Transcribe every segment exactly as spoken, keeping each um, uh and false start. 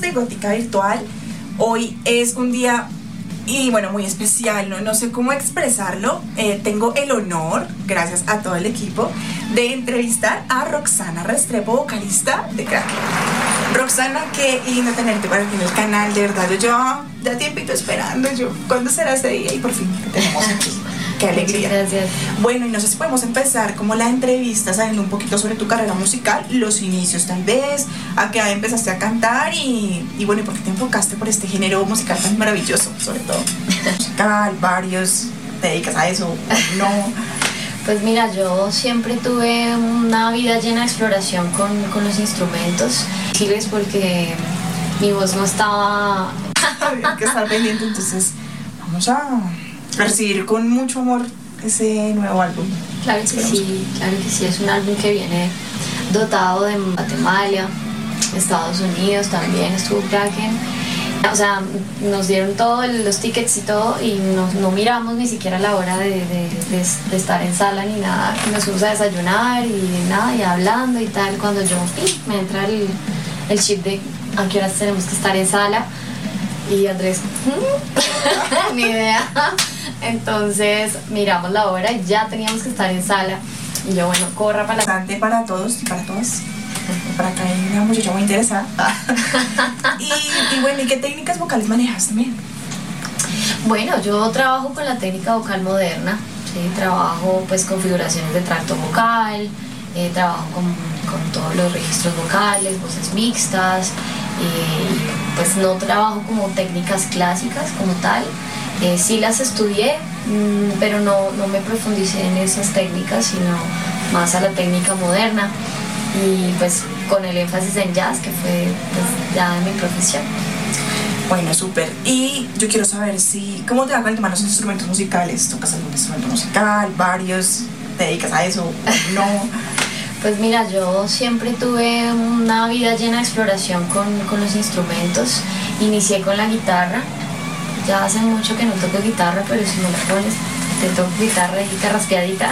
de Gótica Virtual. Hoy es un día y bueno, muy especial, no, no sé cómo expresarlo. Eh, tengo el honor, gracias a todo el equipo, de entrevistar a Roxana Restrepo, vocalista de Crack. Roxana, qué lindo tenerte por aquí en el canal, de verdad. Yo ya tiempito esperando, yo, ¿cuándo será ese día? Y por fin te tenemos aquí. Qué alegría. Gracias. Bueno, y no sé si podemos empezar como la entrevista sabiendo un poquito sobre tu carrera musical, los inicios tal vez, a qué edad empezaste a cantar y, y bueno, ¿y por qué te enfocaste por este género musical tan maravilloso, sobre todo? Musical, varios, ¿te dedicas a eso o no? Pues mira, yo siempre tuve una vida llena de exploración con, con los instrumentos. Sí, ves, porque mi voz no estaba... Había que estar pendiente, entonces vamos a recibir con mucho amor ese nuevo álbum. Claro que sí, claro que sí, es un álbum que viene dotado de Guatemala, Estados Unidos también, estuvo Kraken. O sea, nos dieron todos los tickets y todo y no, no miramos ni siquiera la hora de, de, de, de estar en sala ni nada. Nos fuimos a desayunar y nada, y hablando y tal, cuando yo ¡pim! Me entra el, el chip de a qué horas tenemos que estar en sala y Andrés, ni idea. Entonces miramos la hora y ya teníamos que estar en sala y yo, bueno, corra para la... Bastante para todos y para todas. Para acá hay una muchacha muy interesada. y, y bueno, ¿y qué técnicas vocales manejas también? Bueno, yo trabajo con la técnica vocal moderna, ¿sí? Trabajo pues configuraciones de tracto vocal, eh, trabajo con, con todos los registros vocales, voces mixtas, eh, pues no trabajo como técnicas clásicas como tal. Eh, sí las estudié, mmm, pero no, no me profundicé en esas técnicas, sino más a la técnica moderna y pues con el énfasis en jazz, que fue pues, ya de mi profesión. Bueno, súper. Y yo quiero saber si, ¿cómo te va con el tema de los instrumentos musicales? ¿Tocas algún instrumento musical, varios? ¿Te dedicas a eso o no? Pues mira, yo siempre tuve una vida llena de exploración con, con los instrumentos. Inicié con la guitarra. Ya hace mucho que no toco guitarra, pero si me la pones, te toco guitarra y raspeadita.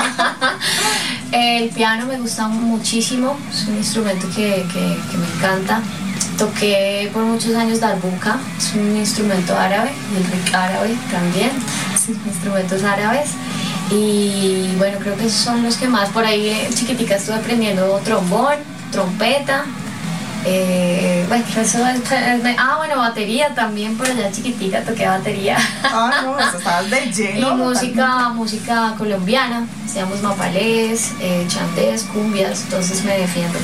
El piano me gusta muchísimo, es un instrumento que, que, que me encanta. Toqué por muchos años darbuka, es un instrumento árabe, y el riq árabe también, son instrumentos árabes. Y bueno, creo que esos son los que más. Por ahí chiquitica estuve aprendiendo trombón, trompeta. Eh, bueno, eso es, ah, bueno, batería también, por allá chiquitica toqué batería. Ah, no, eso estabas de lleno. Y música, música colombiana, hacíamos mapalés, eh, chandés, cumbias, entonces me defiendo.